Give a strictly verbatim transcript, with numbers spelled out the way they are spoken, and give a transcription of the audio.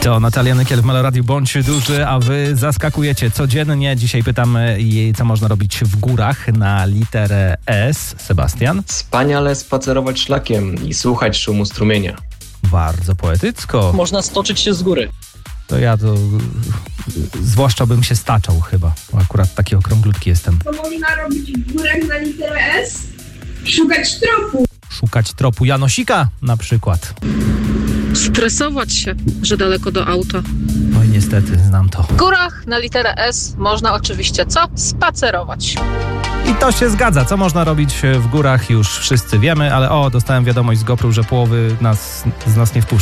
To Natalia Nykiel w Meloradiu. Bądź duży, a wy zaskakujecie codziennie. Dzisiaj pytam jej, co można robić w górach na literę S. Sebastian? Wspaniale spacerować szlakiem i słuchać szumu strumienia. Bardzo poetycko. Można stoczyć się z góry. To ja to... Zwłaszcza bym się staczał chyba, bo akurat taki okrąglutki jestem. Co można robić w górach na literę S? Szukać tropu. Szukać tropu Janosika na przykład. Stresować się, że daleko do auta. Oj, niestety, znam to. W górach na literę S można oczywiście co? Spacerować. I to się zgadza. Co można robić w górach już wszyscy wiemy, ale o, dostałem wiadomość z GoPro, że połowy nas, z nas nie wpuszcza.